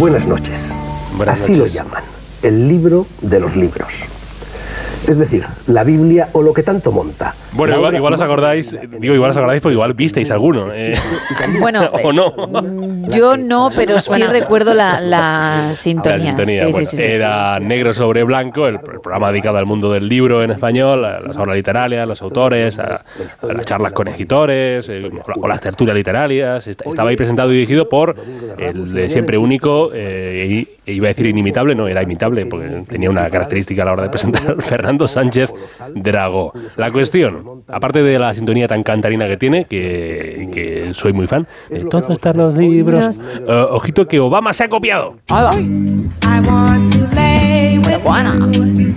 Buenas noches. Así noches. lo llaman, el libro de los libros. Es decir, la Biblia o lo que tanto monta. Bueno, igual os acordáis, porque igual visteis alguno. Bueno, o no. Yo no, pero sí recuerdo la sintonía. La sintonía, Sí, bueno, sí. era Negro sobre Blanco, el programa dedicado al mundo del libro en español, a las obras literarias, a los autores, a las charlas con escritores, o las tertulias literarias. Estaba ahí presentado y dirigido por el siempre único, iba a decir inimitable, no, era imitable, porque tenía una característica a la hora de presentar, Fernando Sánchez Dragó. La cuestión, aparte de la sintonía tan cantarina que tiene, que soy muy fan, de todo están los libros, ojito que Obama se ha copiado. Ay. Buena.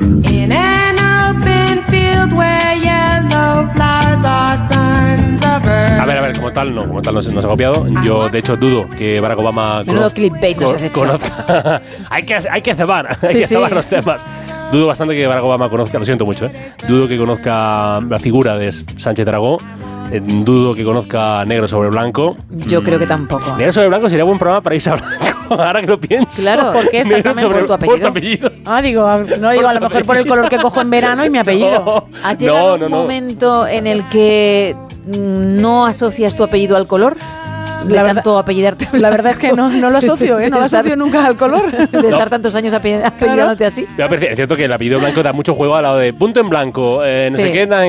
A ver, como tal no se ha copiado. Yo, de hecho, dudo que Barack Obama Menudo clickbait nos has hecho. conozca. hay que cebar, Sí. los temas. Dudo bastante que Barack Obama conozca, lo siento mucho, dudo que conozca la figura de Sánchez Dragó. Dudo que conozca Negro sobre Blanco. Yo creo que tampoco. Negro sobre Blanco sería buen programa para irse a Blanco, ahora que lo pienso. Claro, ¿por qué exactamente? ¿Por tu apellido? Por tu apellido. Ah, digo, no digo, a lo mejor por el color que cojo en verano y mi apellido. ¿Ha llegado un momento en el que no asocias tu apellido al color? De tanto apellidarte. La verdad es que no lo asocio, no lo asocio nunca al color. De estar tantos años apellidándote así. Es cierto que el apellido blanco da mucho juego al lado de punto en blanco, no sé qué,